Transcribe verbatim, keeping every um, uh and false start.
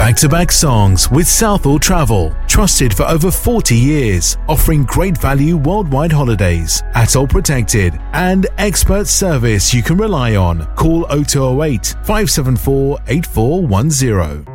Back-to-back songs with Southall Travel, trusted for over forty years, offering great value worldwide holidays, ATOL protected, and expert service you can rely on. Call oh two oh eight, five seven four, eight four one zero.